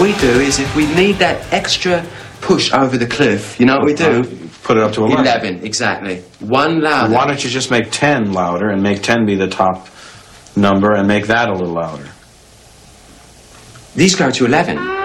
we do is if we need that extra push over the cliff, you know what we do? Put it up to 11. 11, exactly. One louder. Why don't you just make 10 louder and make 10 be the top number and make that a little louder? These go to 11.